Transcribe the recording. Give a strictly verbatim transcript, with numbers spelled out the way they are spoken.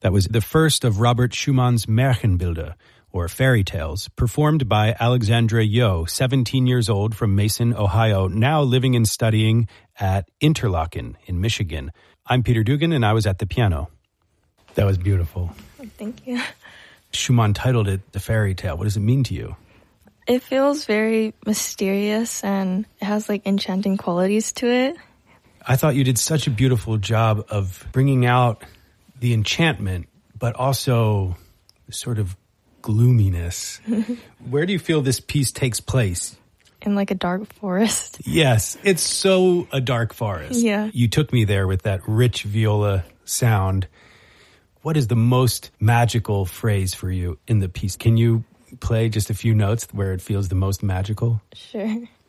That was the first of Robert Schumann's Märchenbilder, or fairy tales, performed by Alexandra Yo, seventeen years old from Mason, Ohio, now living and studying at Interlochen in Michigan. I'm Peter Dugan, and I was at the piano. That was beautiful. Thank you. Schumann titled it The Fairy Tale. What does it mean to you? It feels very mysterious, and it has like enchanting qualities to it. I thought you did such a beautiful job of bringing out the enchantment, but also sort of gloominess. Where do you feel this piece takes place? In like a dark forest. Yes, it's so a dark forest. Yeah. You took me there with that rich viola sound. What is the most magical phrase for you in the piece? Can you play just a few notes where it feels the most magical? Sure.